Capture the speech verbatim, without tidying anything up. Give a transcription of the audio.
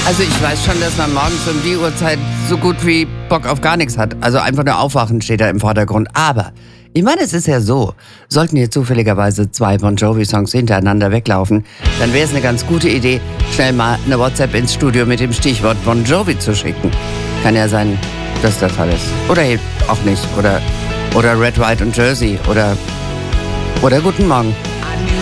Also ich weiß schon, dass man morgens um die Uhrzeit so gut wie Bock auf gar nichts hat. Also einfach nur aufwachen steht da im Vordergrund. Aber ich meine, es ist ja so, sollten hier zufälligerweise zwei Bon Jovi-Songs hintereinander weglaufen, dann wäre es eine ganz gute Idee, schnell mal eine WhatsApp ins Studio mit dem Stichwort Bon Jovi zu schicken. Kann ja sein, dass der Fall ist. Oder eben auch nicht. Oder, oder Red, White und Jersey. Oder, oder Guten Morgen.